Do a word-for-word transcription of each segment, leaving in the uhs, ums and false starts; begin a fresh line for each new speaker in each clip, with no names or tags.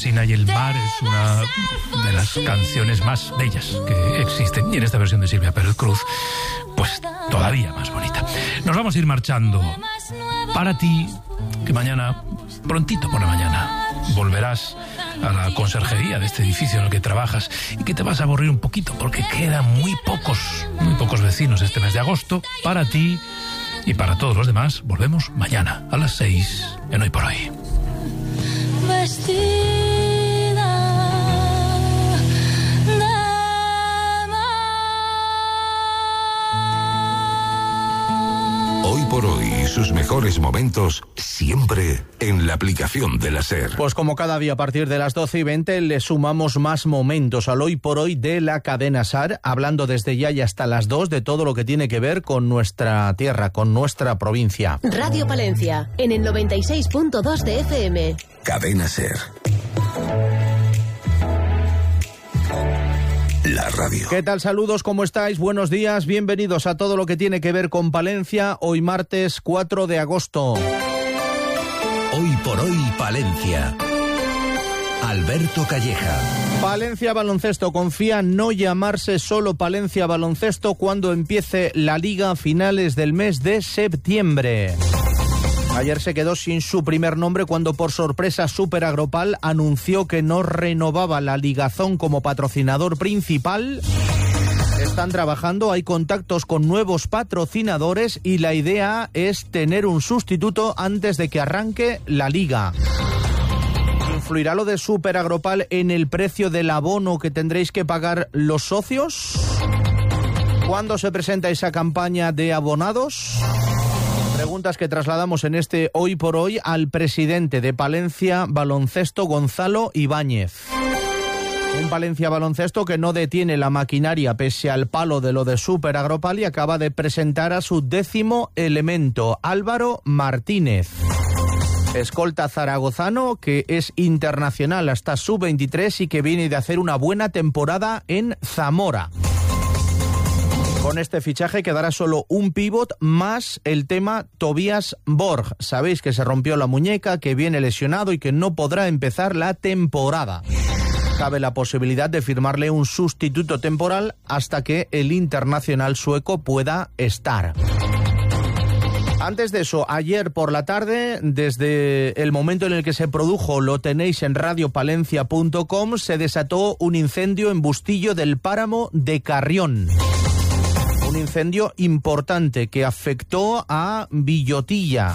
Alsina y el mar es una de las canciones más bellas que existen. Y en esta versión de Silvia Pérez Cruz, pues todavía más bonita. Nos vamos a ir marchando. Para ti, que mañana, prontito por la mañana, volverás a la conserjería de este edificio en el que trabajas y que te vas a aburrir un poquito porque quedan muy pocos, muy pocos vecinos este mes de agosto. Para ti y para todos los demás, volvemos mañana a las seis en Hoy por Hoy.
Hoy por Hoy, sus mejores momentos siempre en la aplicación de la SER.
Pues como cada día a partir de las doce y veinte le sumamos más momentos al Hoy por Hoy de la cadena SER, hablando desde ya y hasta las dos de todo lo que tiene que ver con nuestra tierra, con nuestra provincia.
Radio Palencia, en el noventa y seis punto dos de F M.
Cadena SER. La radio.
¿Qué tal? Saludos, ¿cómo estáis? Buenos días, bienvenidos a todo lo que tiene que ver con Palencia, hoy martes cuatro de agosto.
Hoy por Hoy Palencia. Alberto Calleja.
Palencia Baloncesto confía no llamarse solo Palencia Baloncesto cuando empiece la liga a finales del mes de septiembre. Ayer se quedó sin su primer nombre cuando por sorpresa Super Agropal anunció que no renovaba la Ligazón como patrocinador principal. Están trabajando, hay contactos con nuevos patrocinadores y la idea es tener un sustituto antes de que arranque la liga. ¿Influirá lo de Super Agropal en el precio del abono que tendréis que pagar los socios? ¿Cuándo se presenta esa campaña de abonados? Preguntas que trasladamos en este Hoy por Hoy al presidente de Palencia Baloncesto, Gonzalo Ibáñez. Un Palencia Baloncesto que no detiene la maquinaria pese al palo de lo de Super Agropal y acaba de presentar a su décimo elemento, Álvaro Martínez. Escolta zaragozano que es internacional hasta sub veintitrés y que viene de hacer una buena temporada en Zamora. Con este fichaje quedará solo un pívot más el tema Tobias Borg. Sabéis que se rompió la muñeca, que viene lesionado y que no podrá empezar la temporada. Cabe la posibilidad de firmarle un sustituto temporal hasta que el internacional sueco pueda estar. Antes de eso, ayer por la tarde, desde el momento en el que se produjo, lo tenéis en radio palencia punto com, se desató un incendio en Bustillo del Páramo de Carrión. Un incendio importante que afectó a Villotilla,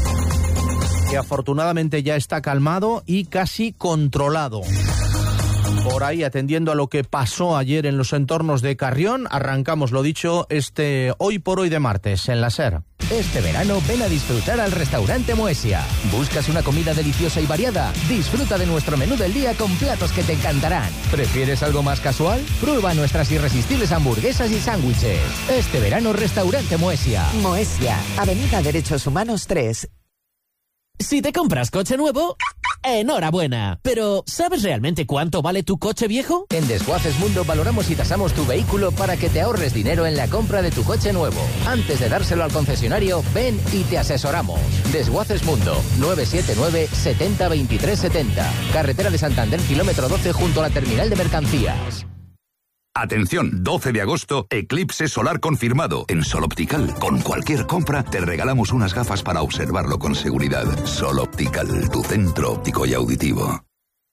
que afortunadamente ya está calmado y casi controlado. Por ahí, atendiendo a lo que pasó ayer en los entornos de Carrión, arrancamos, lo dicho, este Hoy por Hoy de martes en la SER.
Este verano ven a disfrutar al restaurante Moesia. ¿Buscas una comida deliciosa y variada? Disfruta de nuestro menú del día con platos que te encantarán. ¿Prefieres algo más casual? Prueba nuestras irresistibles hamburguesas y sándwiches. Este verano, restaurante Moesia.
Moesia, Avenida Derechos Humanos tres.
Si te compras coche nuevo, enhorabuena. Pero, ¿sabes realmente cuánto vale tu coche viejo?
En Desguaces Mundo valoramos y tasamos tu vehículo para que te ahorres dinero en la compra de tu coche nuevo. Antes de dárselo al concesionario, ven y te asesoramos. Desguaces Mundo, nueve siete nueve, setenta, veintitrés setenta. Carretera de Santander, kilómetro doce, junto a la terminal de mercancías.
Atención, doce de agosto, eclipse solar confirmado en Sol Optical. Con cualquier compra te regalamos unas gafas para observarlo con seguridad. Sol Optical, tu centro óptico y auditivo.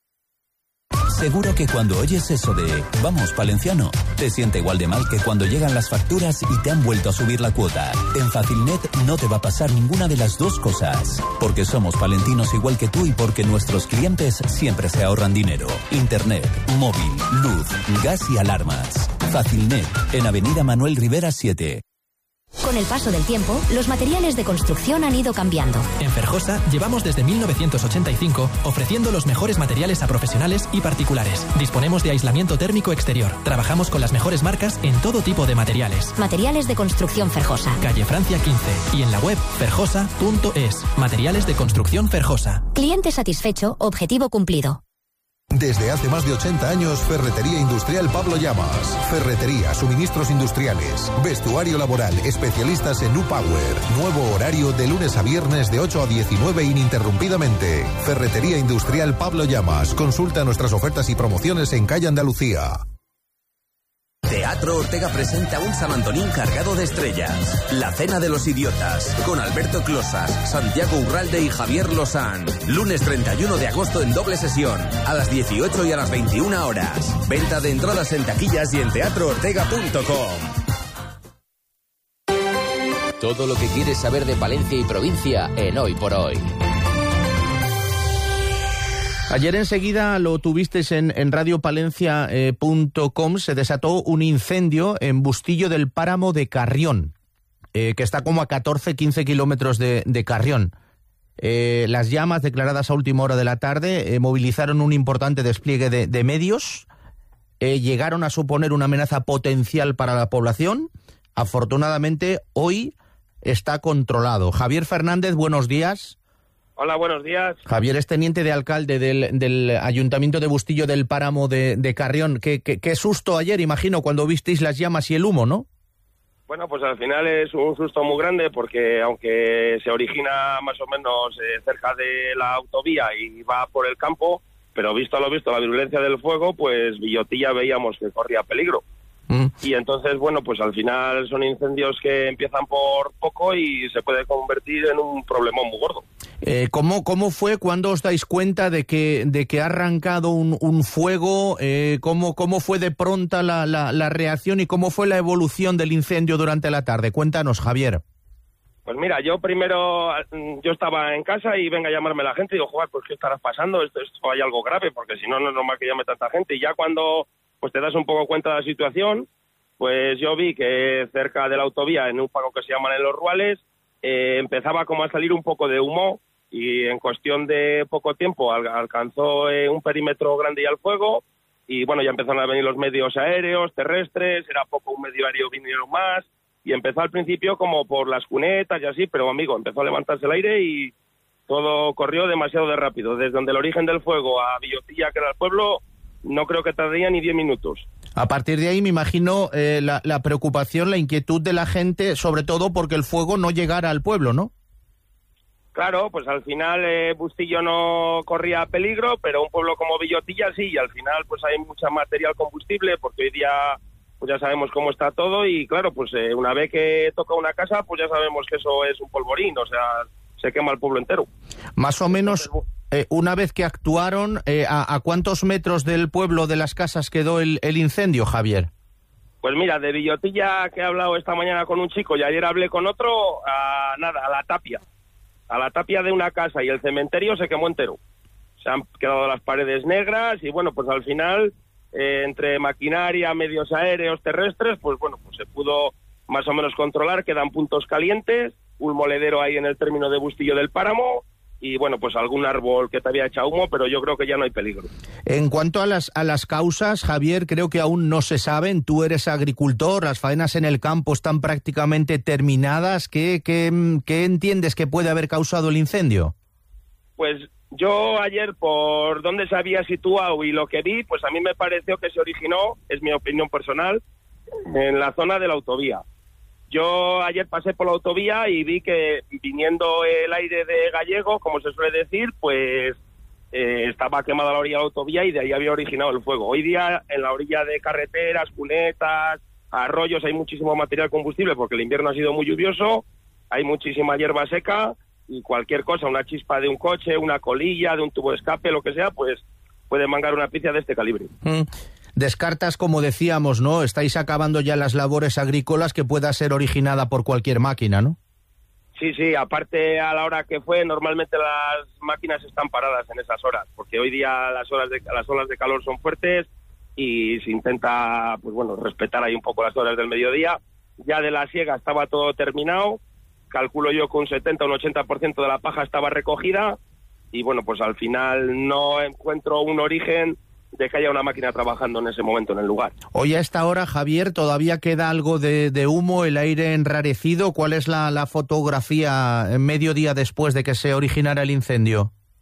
Seguro que cuando oyes eso de «Vamos, Palenciano», te siente igual de mal que cuando llegan las facturas y te han vuelto a subir la cuota. En Facilnet no te va a pasar ninguna de las dos cosas. Porque somos palentinos igual que tú y porque nuestros clientes siempre se ahorran dinero. Internet, móvil, luz, gas y alarmas. Facilnet, en Avenida Manuel Rivera siete.
Con el paso del tiempo, los materiales de construcción han ido cambiando.
En Ferjosa llevamos desde mil novecientos ochenta y cinco ofreciendo los mejores materiales a profesionales y particulares. Disponemos de aislamiento térmico exterior. Trabajamos con las mejores marcas en todo tipo de materiales.
Materiales de construcción Ferjosa.
Calle Francia quince y en la web ferjosa punto es. Materiales de construcción Ferjosa.
Cliente satisfecho, objetivo cumplido.
Desde hace más de ochenta años, Ferretería Industrial Pablo Llamas. Ferretería, suministros industriales, vestuario laboral, especialistas en U-Power. Nuevo horario de lunes a viernes de ocho a diecinueve ininterrumpidamente. Ferretería Industrial Pablo Llamas. Consulta nuestras ofertas y promociones en Calle Andalucía.
Teatro Ortega presenta un San Antonín cargado de estrellas. La Cena de los Idiotas, con Alberto Closas, Santiago Urralde y Javier Lozán. Lunes treinta y uno de agosto en doble sesión, a las dieciocho y a las veintiuna horas. Venta de entradas en taquillas y en teatro ortega punto com.
Todo lo que quieres saber de Palencia y provincia en Hoy por Hoy.
Ayer enseguida lo tuvisteis en, en radio palencia punto com, se desató un incendio en Bustillo del Páramo de Carrión, eh, que está como a catorce a quince kilómetros de, de Carrión. Eh, las llamas, declaradas a última hora de la tarde, eh, movilizaron un importante despliegue de, de medios, eh, llegaron a suponer una amenaza potencial para la población. Afortunadamente, hoy está controlado. Javier Fernández, buenos días.
Hola, buenos días.
Javier es teniente de alcalde del, del Ayuntamiento de Bustillo del Páramo de, de Carrión. ¿Qué, qué, qué susto ayer, imagino, cuando visteis las llamas y el humo, ¿no?
Bueno, pues al final es un susto muy grande porque aunque se origina más o menos eh, cerca de la autovía y va por el campo, pero visto a lo visto la virulencia del fuego, pues Villotilla veíamos que corría peligro. Mm. Y entonces, bueno, pues al final son incendios que empiezan por poco y se puede convertir en un problemón muy gordo.
Eh, ¿cómo, ¿Cómo fue cuando os dais cuenta de que de que ha arrancado un, un fuego? Eh, ¿cómo, ¿Cómo fue de pronta la, la, la reacción y cómo fue la evolución del incendio durante la tarde? Cuéntanos, Javier.
Pues mira, yo primero, yo estaba en casa y venga a llamarme la gente y digo, joder, pues ¿qué estará pasando? Esto, esto hay algo grave, porque si no, no es normal que llame tanta gente. Y ya cuando pues te das un poco cuenta de la situación, pues yo vi que cerca de la autovía, en un pago que se llaman en Los Ruales, eh, empezaba como a salir un poco de humo y en cuestión de poco tiempo al, alcanzó eh, un perímetro grande ya el fuego y bueno, ya empezaron a venir los medios aéreos, terrestres, era poco un medio aéreo, vinieron más y empezó al principio como por las cunetas y así, pero amigo, empezó a levantarse el aire y todo corrió demasiado de rápido. Desde donde el origen del fuego a Villotilla, que era el pueblo, no creo que tardaría ni diez minutos.
A partir de ahí me imagino eh, la, la preocupación, la inquietud de la gente, sobre todo porque el fuego no llegara al pueblo, ¿no?
Claro, pues al final eh, Bustillo no corría peligro, pero un pueblo como Villotilla sí, y al final pues hay mucha material combustible, porque hoy día pues ya sabemos cómo está todo, y claro, pues eh, una vez que toca una casa, pues ya sabemos que eso es un polvorín, o sea, se quema el pueblo entero.
Más o menos, eh, una vez que actuaron, eh, ¿a, ¿a cuántos metros del pueblo, de las casas, quedó el, el incendio, Javier?
Pues mira, de Villotilla, que he hablado esta mañana con un chico y ayer hablé con otro, a nada, a la tapia. A la tapia de una casa y el cementerio se quemó entero. Se han quedado las paredes negras y bueno, pues al final, eh, entre maquinaria, medios aéreos, terrestres, pues bueno, pues se pudo más o menos controlar, quedan puntos calientes, un moledero ahí en el término de Bustillo del Páramo y bueno, pues algún árbol que te había echado humo, pero yo creo que ya no hay peligro.
En cuanto a las a las causas, Javier, creo que aún no se saben. Tú eres agricultor, las faenas en el campo están prácticamente terminadas. ¿Qué, qué, qué entiendes que puede haber causado el incendio?
Pues yo ayer, por dónde se había situado y lo que vi, pues a mí me pareció que se originó, es mi opinión personal, en la zona de la autovía. Yo ayer pasé por la autovía y vi que viniendo el aire de Gallego, como se suele decir, pues eh, estaba quemada la orilla de la autovía y de ahí había originado el fuego. Hoy día en la orilla de carreteras, cunetas, arroyos hay muchísimo material combustible porque el invierno ha sido muy lluvioso, hay muchísima hierba seca y cualquier cosa, una chispa de un coche, una colilla, de un tubo de escape, lo que sea, pues puede mangar una pizca de este calibre.
Mm. Descartas, como decíamos, ¿no? Estáis acabando ya las labores agrícolas, que pueda ser originada por cualquier máquina, ¿no?
Sí, sí, aparte a la hora que fue, normalmente las máquinas están paradas en esas horas, porque hoy día las horas de, las olas de calor son fuertes y se intenta, pues bueno, respetar ahí un poco las horas del mediodía. Ya de la siega estaba todo terminado, calculo yo que un setenta o un ochenta por ciento de la paja estaba recogida y bueno, pues al final no encuentro un origen de que haya una máquina trabajando en ese momento en el lugar.
Hoy a esta hora, Javier, todavía queda algo de, de humo, el aire enrarecido. ¿Cuál es la, la fotografía en mediodía después de que se originara el incendio?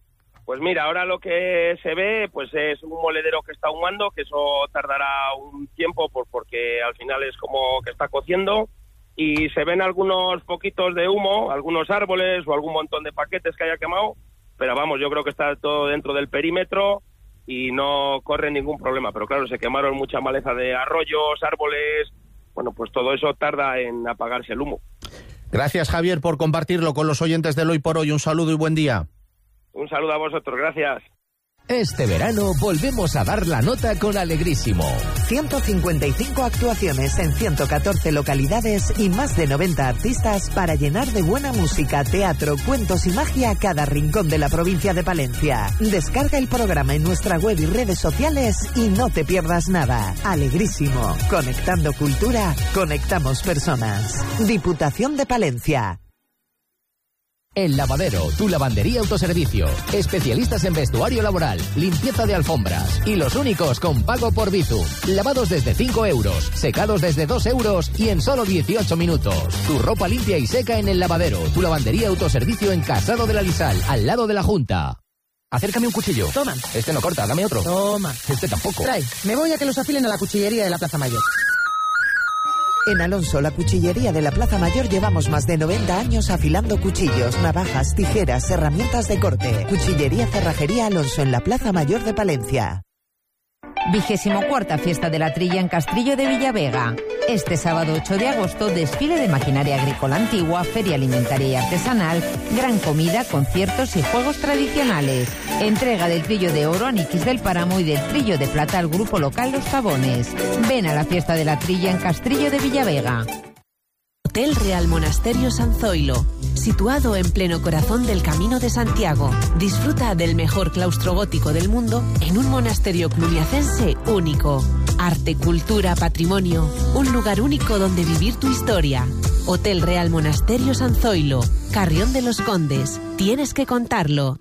Pues mira, ahora lo que se ve pues es un moledero que está ahumando, que eso tardará un tiempo por, porque al final es como que está cociendo, y se ven algunos poquitos de humo, algunos árboles o algún montón de paquetes que haya quemado, pero vamos, yo creo que está todo dentro del perímetro y no corre ningún problema. Pero claro, se quemaron mucha maleza de arroyos, árboles, bueno, pues todo eso tarda en apagarse el humo.
Gracias, Javier, por compartirlo con los oyentes del Hoy por Hoy. Un saludo y buen día.
Un saludo a vosotros, gracias.
Este verano volvemos a dar la nota con Alegrísimo.
ciento cincuenta y cinco actuaciones en ciento catorce localidades y más de noventa artistas para llenar de buena música, teatro, cuentos y magia cada rincón de la provincia de Palencia. Descarga el programa en nuestra web y redes sociales y no te pierdas nada. Alegrísimo. Conectando cultura, conectamos personas. Diputación de Palencia.
El Lavadero, tu lavandería autoservicio. Especialistas en vestuario laboral, limpieza de alfombras y los únicos con pago por Bizum. Lavados desde cinco euros, secados desde dos euros y en solo dieciocho minutos. Tu ropa limpia y seca en El Lavadero, tu lavandería autoservicio en Casado de la Lisal, al lado de la Junta. Acércame un cuchillo.
Toma.
Este no corta, dame otro.
Toma.
Este tampoco.
Trae, me voy a que los afilen a la cuchillería de la Plaza Mayor.
En Alonso, la cuchillería de la Plaza Mayor, llevamos más de noventa años afilando cuchillos, navajas, tijeras, herramientas de corte. Cuchillería Cerrajería Alonso en la Plaza Mayor de Palencia.
Vigésimo cuarta Fiesta de la Trilla en Castrillo de Villavega. Este sábado ocho de agosto, desfile de maquinaria agrícola antigua, feria alimentaria y artesanal, gran comida, conciertos y juegos tradicionales. Entrega del trillo de oro a Niquis del Páramo y del trillo de plata al grupo local Los Tabones. Ven a la Fiesta de la Trilla en Castrillo de Villavega.
Hotel Real Monasterio San Zoilo, situado en pleno corazón del Camino de Santiago. Disfruta del mejor claustro gótico del mundo en un monasterio cluniacense único. Arte, cultura, patrimonio, un lugar único donde vivir tu historia. Hotel Real Monasterio San Zoilo, Carrión de los Condes. Tienes que contarlo.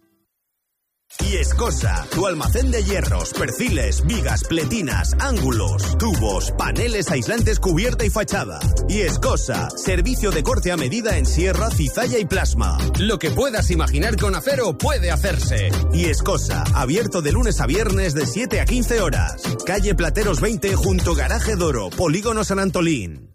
Y Escosa, tu almacén de hierros, perfiles, vigas, pletinas, ángulos, tubos, paneles aislantes, cubierta y fachada. Y Escosa, servicio de corte a medida en sierra, cizalla y plasma. Lo que puedas imaginar con acero puede hacerse. Y Escosa, abierto de lunes a viernes de siete a quince horas. Calle Plateros veinte junto Garaje Doro, Polígono San Antolín.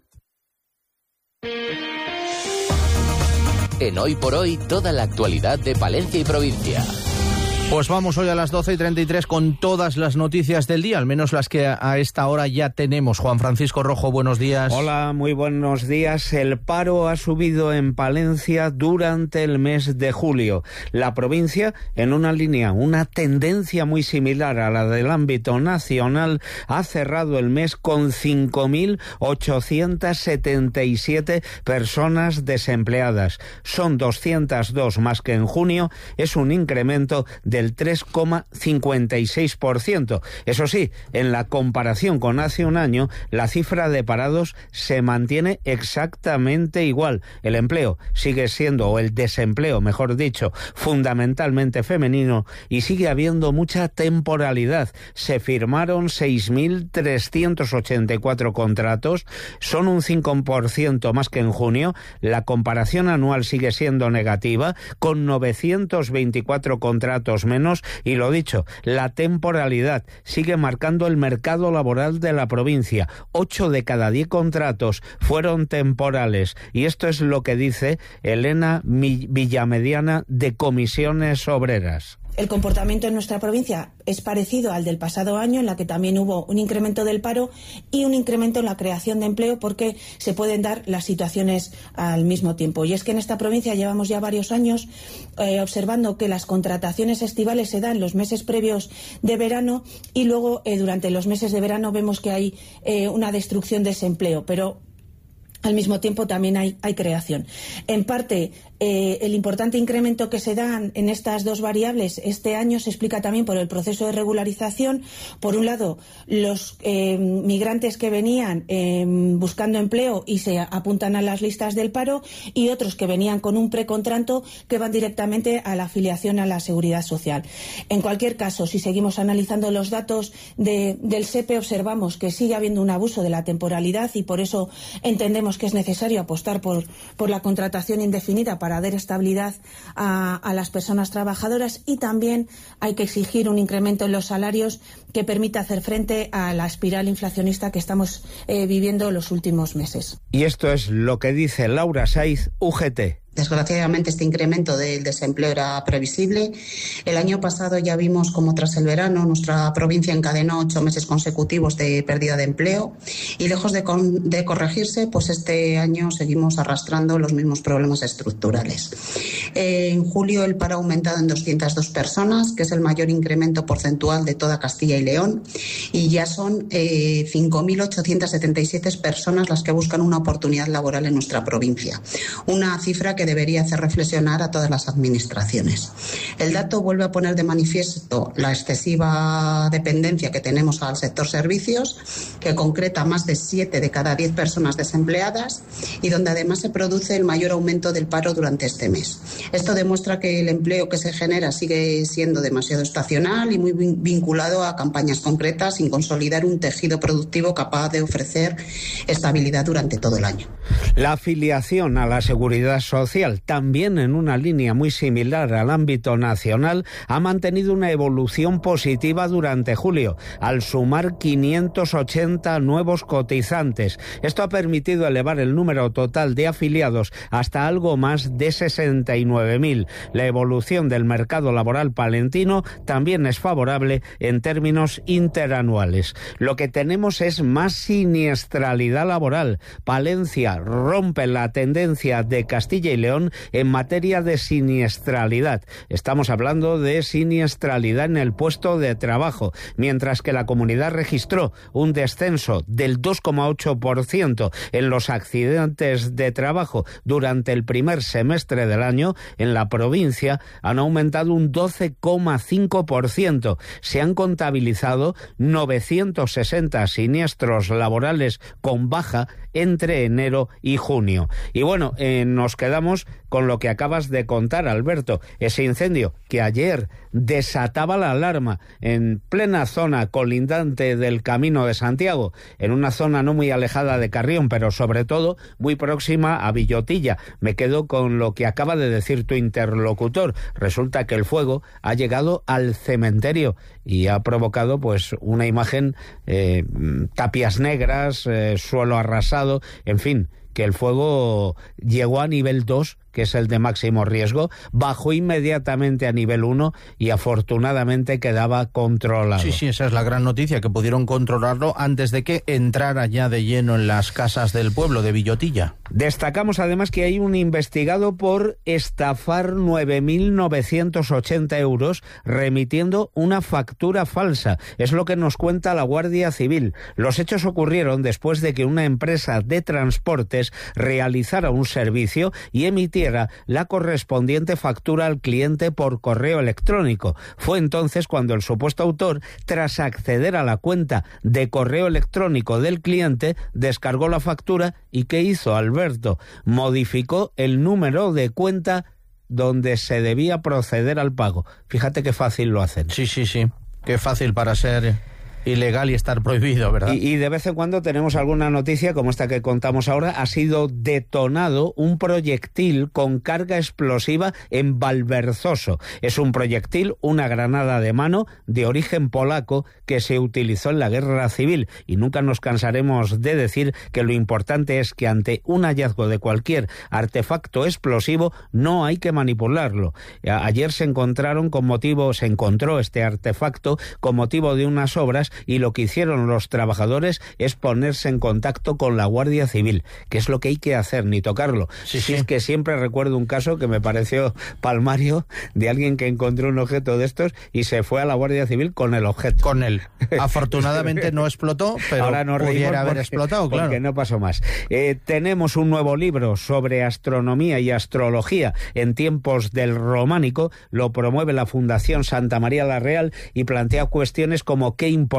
En Hoy por Hoy, toda la actualidad de Palencia y provincia.
Pues vamos hoy a las doce y treinta y tres con todas las noticias del día, al menos las que a esta hora ya tenemos. Juan Francisco Rojo, buenos días.
Hola, muy buenos días. El paro ha subido en Palencia durante el mes de julio. La provincia, en una línea, una tendencia muy similar a la del ámbito nacional, ha cerrado el mes con cinco mil ochocientas setenta y siete personas desempleadas. Son doscientas dos más que en junio, es un incremento de el tres coma cincuenta y seis por ciento. Eso sí, en la comparación con hace un año, la cifra de parados se mantiene exactamente igual. El empleo sigue siendo, o el desempleo, mejor dicho, fundamentalmente femenino y sigue habiendo mucha temporalidad. Se firmaron seis mil trescientos ochenta y cuatro contratos, son un cinco por ciento más que en junio. La comparación anual sigue siendo negativa, con novecientos veinticuatro contratos menos, y lo dicho, la temporalidad sigue marcando el mercado laboral de la provincia. Ocho de cada diez contratos fueron temporales, y esto es lo que dice Elena Villamediana de Comisiones Obreras.
El comportamiento en nuestra provincia es parecido al del pasado año, en la que también hubo un incremento del paro y un incremento en la creación de empleo, porque se pueden dar las situaciones al mismo tiempo. Y es que en esta provincia llevamos ya varios años eh, observando que las contrataciones estivales se dan los meses previos de verano y luego eh, durante los meses de verano vemos que hay eh, una destrucción de ese empleo, pero al mismo tiempo también hay, hay creación. En parte, eh, el importante incremento que se dan en estas dos variables este año se explica también por el proceso de regularización. Por un lado, los eh, migrantes que venían eh, buscando empleo y se apuntan a las listas del paro, y otros que venían con un precontrato que van directamente a la afiliación a la Seguridad Social. En cualquier caso, si seguimos analizando los datos de, del S E P E, observamos que sigue habiendo un abuso de la temporalidad, y por eso entendemos creemos que es necesario apostar por, por la contratación indefinida para dar estabilidad a, a las personas trabajadoras, y también hay que exigir un incremento en los salarios que permita hacer frente a la espiral inflacionista que estamos eh, viviendo los últimos meses.
Y esto es lo que dice Laura Saiz, U G T.
Desgraciadamente este incremento del desempleo era previsible. El año pasado ya vimos cómo tras el verano nuestra provincia encadenó ocho meses consecutivos de pérdida de empleo y lejos de, con, de corregirse, pues este año seguimos arrastrando los mismos problemas estructurales. Eh, en julio el paro ha aumentado en doscientas dos personas, que es el mayor incremento porcentual de toda Castilla y León, y ya son eh, cinco mil ochocientas setenta y siete personas las que buscan una oportunidad laboral en nuestra provincia. Una cifra que que debería hacer reflexionar a todas las administraciones. El dato vuelve a poner de manifiesto la excesiva dependencia que tenemos al sector servicios, que concreta más de siete de cada diez personas desempleadas y donde además se produce el mayor aumento del paro durante este mes. Esto demuestra que el empleo que se genera sigue siendo demasiado estacional y muy vinculado a campañas concretas, sin consolidar un tejido productivo capaz de ofrecer estabilidad durante todo el año.
La afiliación a la Seguridad Social, también en una línea muy similar al ámbito nacional, ha mantenido una evolución positiva durante julio, al sumar quinientos ochenta nuevos cotizantes. Esto ha permitido elevar el número total de afiliados hasta algo más de sesenta y nueve mil. La evolución del mercado laboral palentino también es favorable en términos interanuales. Lo que tenemos es más siniestralidad laboral. Palencia rompe la tendencia de Castilla y León en materia de siniestralidad. Estamos hablando de siniestralidad en el puesto de trabajo, mientras que la comunidad registró un descenso del dos coma ocho por ciento en los accidentes de trabajo durante el primer semestre del año. En la provincia han aumentado un doce coma cinco por ciento. Se han contabilizado novecientos sesenta siniestros laborales con baja entre enero y junio. Y bueno, eh, nos quedamos con lo que acabas de contar, Alberto, ese incendio que ayer desataba la alarma en plena zona colindante del Camino de Santiago, en una zona no muy alejada de Carrión, pero sobre todo muy próxima a Villotilla. Me quedo con lo que acaba de decir tu interlocutor. Resulta que el fuego ha llegado al cementerio y ha provocado pues una imagen, eh, tapias negras, eh, suelo arrasado, en fin, que el fuego llegó a nivel dos, que es el de máximo riesgo, bajó inmediatamente a nivel uno y afortunadamente quedaba controlado.
Sí, sí, esa es la gran noticia, que pudieron controlarlo antes de que entrara ya de lleno en las casas del pueblo de Villotilla.
Destacamos además que hay un investigado por estafar nueve mil novecientos ochenta euros remitiendo una factura falsa. Es lo que nos cuenta la Guardia Civil. Los hechos ocurrieron después de que una empresa de transportes realizara un servicio y emitiera la correspondiente factura al cliente por correo electrónico. Fue entonces cuando el supuesto autor, tras acceder a la cuenta de correo electrónico del cliente, descargó la factura y ¿qué hizo, Alberto? Modificó el número de cuenta donde se debía proceder al pago. Fíjate qué fácil lo hacen.
Sí, sí, sí. Qué fácil para ser ilegal y estar prohibido, ¿verdad?
Y, y de vez en cuando tenemos alguna noticia como esta que contamos ahora. Ha sido detonado un proyectil con carga explosiva en Valverzoso. Es un proyectil, una granada de mano de origen polaco que se utilizó en la Guerra Civil. Y nunca nos cansaremos de decir que lo importante es que ante un hallazgo de cualquier artefacto explosivo no hay que manipularlo. Ayer se encontraron con motivo, se encontró este artefacto con motivo de unas obras, y lo que hicieron los trabajadores es ponerse en contacto con la Guardia Civil, que es lo que hay que hacer, ni tocarlo.
Sí,
sí.
sí.
Es que siempre recuerdo un caso que me pareció palmario de alguien que encontró un objeto de estos y se fue a la Guardia Civil con el objeto.
Con él. Afortunadamente no explotó, pero
ahora no
pudiera haber
porque,
explotado, claro.
Porque no pasó más. Eh, tenemos un nuevo libro sobre astronomía y astrología en tiempos del románico. Lo promueve la Fundación Santa María la Real y plantea cuestiones como qué importa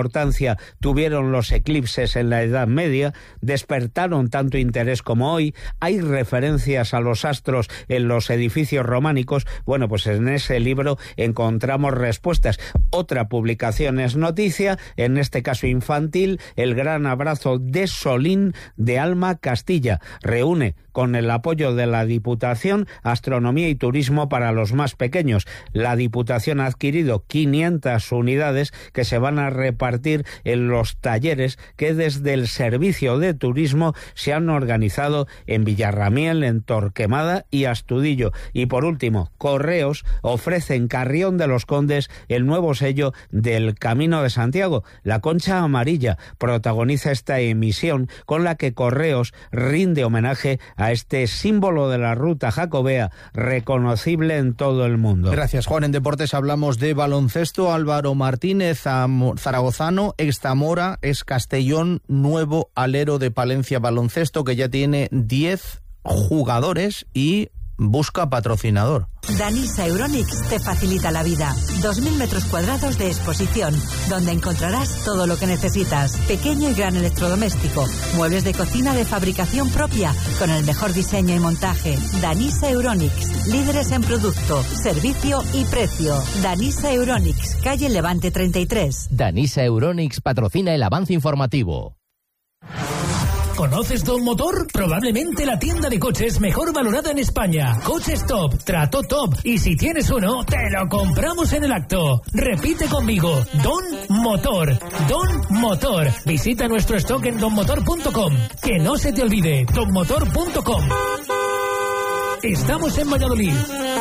importancia tuvieron los eclipses en la Edad Media? ¿Despertaron tanto interés como hoy? ¿Hay referencias a los astros en los edificios románicos? Bueno, pues en ese libro encontramos respuestas. Otra publicación es noticia, en este caso infantil, El gran abrazo de Solín de Alma Castilla. Reúne con el apoyo de la Diputación Astronomía y Turismo para los más pequeños. La Diputación ha adquirido quinientas unidades que se van a repartir en los talleres que desde el Servicio de Turismo se han organizado en Villarramiel, en Torquemada y Astudillo. Y por último, Correos ofrece en Carrión de los Condes el nuevo sello del Camino de Santiago. La Concha Amarilla protagoniza esta emisión con la que Correos rinde homenaje a este símbolo de la ruta jacobea reconocible en todo el mundo.
Gracias, Juan. En deportes hablamos de baloncesto. Álvaro Martínez, zaragozano, ex Zamora, ex Castellón, nuevo alero de Palencia Baloncesto, que ya tiene diez jugadores y busca patrocinador.
Danisa Euronics te facilita la vida. dos mil metros cuadrados de exposición, donde encontrarás todo lo que necesitas. Pequeño y gran electrodoméstico, muebles de cocina de fabricación propia, con el mejor diseño y montaje. Danisa Euronics, líderes en producto, servicio y precio. Danisa Euronics, calle Levante treinta y tres.
Danisa Euronics patrocina el avance informativo.
¿Conoces Don Motor? Probablemente la tienda de coches mejor valorada en España. Coches top, trato top. Y si tienes uno, te lo compramos en el acto. Repite conmigo. Don Motor. Don Motor. Visita nuestro stock en don motor punto com. Que no se te olvide. don motor punto com. Estamos en Valladolid.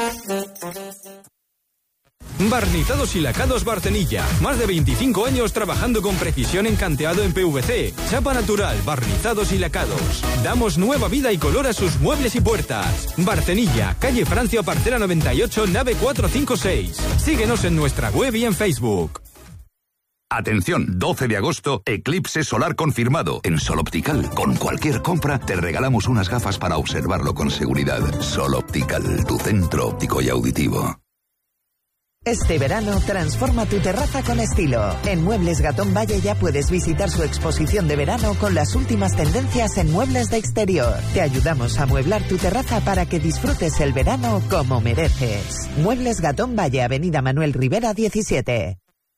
Barnizados y lacados Barcenilla. Más de veinticinco años trabajando con precisión en canteado en P V C. Chapa natural, barnizados y lacados. Damos nueva vida y color a sus muebles y puertas. Barcenilla, calle Francia Parcela noventa y ocho, nave cuatrocientos cincuenta y seis. Síguenos en nuestra web y en Facebook.
Atención, doce de agosto, eclipse solar confirmado en Sol Optical. Con cualquier compra te regalamos unas gafas para observarlo con seguridad. Sol Optical, tu centro óptico y auditivo.
Este verano transforma tu terraza con estilo. En Muebles Gatón Valle ya puedes visitar su exposición de verano con las últimas tendencias en muebles de exterior. Te ayudamos a amueblar tu terraza para que disfrutes el verano como mereces. Muebles Gatón Valle, Avenida Manuel Rivera diecisiete.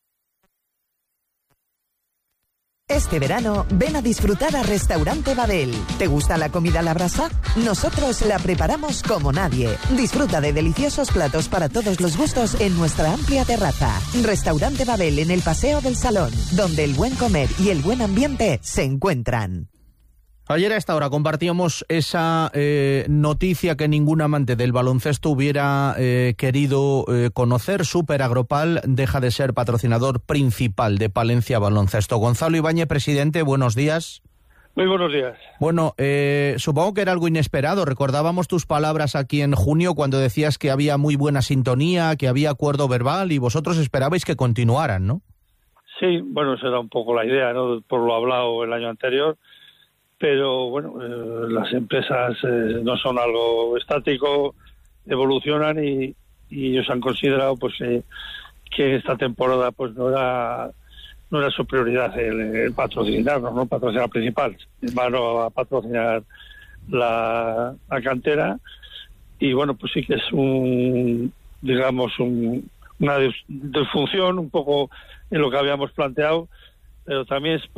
Este verano, ven a disfrutar a Restaurante Babel. ¿Te gusta la comida a la brasa? Nosotros la preparamos como nadie. Disfruta de deliciosos platos para todos los gustos en nuestra amplia terraza. Restaurante Babel en el Paseo del Salón, donde el buen comer y el buen ambiente se encuentran.
Ayer a esta hora compartíamos esa eh, noticia que ningún amante del baloncesto hubiera eh, querido eh, conocer. Super Agropal deja de ser patrocinador principal de Palencia Baloncesto. Gonzalo Ibáñez, presidente, buenos días.
Muy buenos días.
Bueno, eh, supongo que era algo inesperado. Recordábamos tus palabras aquí en junio cuando decías que había muy buena sintonía, que había acuerdo verbal y vosotros esperabais que continuaran, ¿no?
Sí, bueno, esa era un poco la idea, ¿no? Por lo hablado el año anterior. Pero bueno, eh, las empresas eh, no son algo estático, evolucionan y, y ellos han considerado pues eh, que esta temporada pues no era no era su prioridad el, el patrocinarnos, no patrocinar principal, van a patrocinar la, la cantera y bueno, pues sí que es un digamos un, una disfunción un poco en lo que habíamos planteado, pero también es